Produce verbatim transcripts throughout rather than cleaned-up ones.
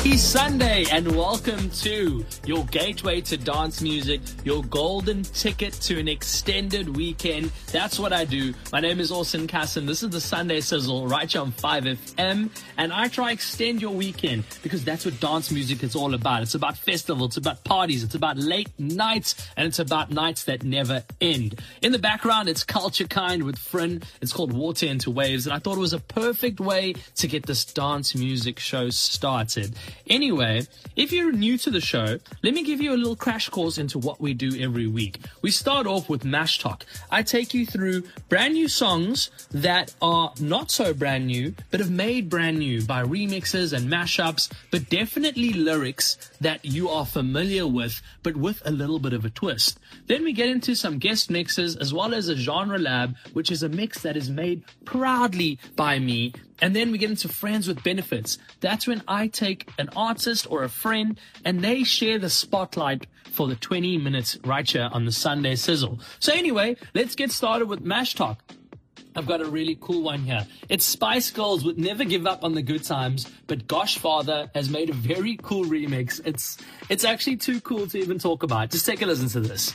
Happy Sunday and welcome to your gateway to dance music, your golden ticket to an extended weekend. That's what I do. My name is Orson Casson. This is the Sunday Sizzle right here on five F M, and I try extend your weekend because that's what dance music is all about. It's about festivals, it's about parties, it's about late nights, and it's about nights that never end. In the background, it's Culture Kind with Frin. It's called Water into Waves, and I thought it was a perfect way to get this dance music show started. Anyway, if you're new to the show, let me give you a little crash course into what we do every week. We start off with Mash Talk. I take you through brand new songs that are not so brand new, but have made brand new by remixes and mashups, but definitely lyrics that you are familiar with, but with a little bit of a twist. Then we get into some guest mixes as well as a genre lab, which is a mix that is made proudly by me. And then we get into Friends with Benefits. That's when I take an artist or a friend and they share the spotlight for the twenty minutes right here on the Sunday Sizzle. So anyway, let's get started with Mash Talk. I've got a really cool one here. It's Spice Girls with Never Give Up on the Good Times, but Gosh Father has made a very cool remix. It's, it's actually too cool to even talk about. Just take a listen to this.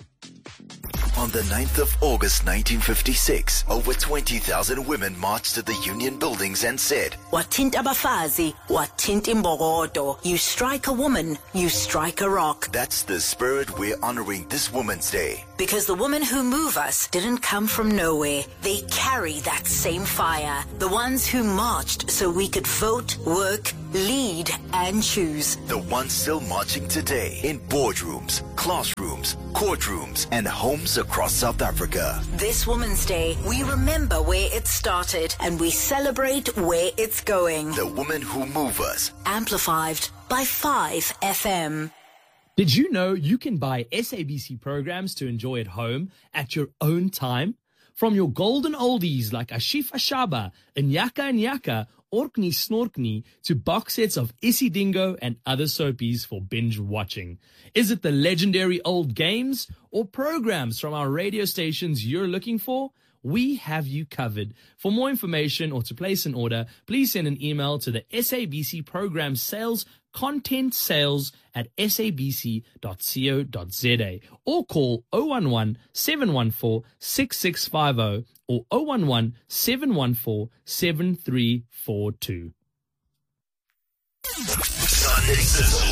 On the ninth of August nineteen fifty-six, over twenty thousand women marched to the Union buildings and said, Watint abafazi, watint imbogodo. You strike a woman, you strike a rock. That's the spirit we're honoring this Women's Day. Because the women who move us didn't come from nowhere. They carry that same fire. The ones who marched so we could vote, work, lead, and choose. The ones still marching today in boardrooms, classrooms, courtrooms, and homes across South Africa. This Women's Day, we remember where it started and we celebrate where it's going. The women who move us. Amplified by five F M. Did you know you can buy S A B C programs to enjoy at home at your own time? From your golden oldies like Ashif Ashaba, Nyaka Nyaka, Orkney Snorkney, to box sets of Isidingo and other soapies for binge watching. Is it the legendary old games or programs from our radio stations you're looking for? We have you covered. For more information or to place an order, please send an email to the S A B C program sales content sales at s a b c dot co dot z a or call zero one one, seven one four, six six five zero or zero one one, seven one four, seven three four two. Sunday Sizzle.